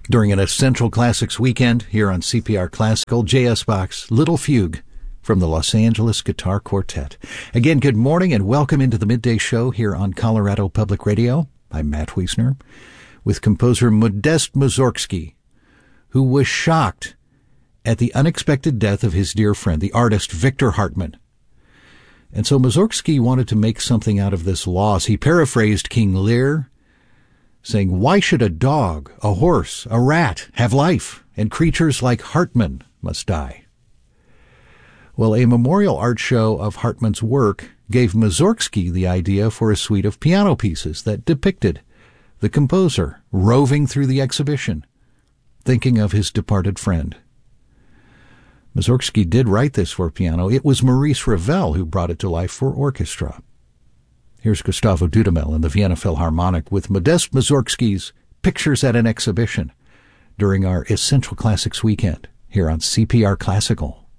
During an Essential Classics weekend here on CPR Classical, J.S. Bach's Little Fugue from the Los Angeles Guitar Quartet. Again, good morning and welcome into the Midday Show here on Colorado Public Radio. I'm Matt Wiesner with composer Modest Mussorgsky, who was shocked at the unexpected death of his dear friend, the artist Victor Hartmann. And so Mussorgsky wanted to make something out of this loss. He paraphrased King Lear, saying, "Why should a dog, a horse, a rat have life, and creatures like Hartmann must die?" Well, a memorial art show of Hartmann's work gave Mussorgsky the idea for a suite of piano pieces that depicted the composer roving through the exhibition, thinking of his departed friend. Mussorgsky did write this for piano. It was Maurice Ravel who brought it to life for orchestra. Here's Gustavo Dudamel in the Vienna Philharmonic with Modest Mussorgsky's Pictures at an Exhibition during our Essential Classics weekend here on CPR Classical.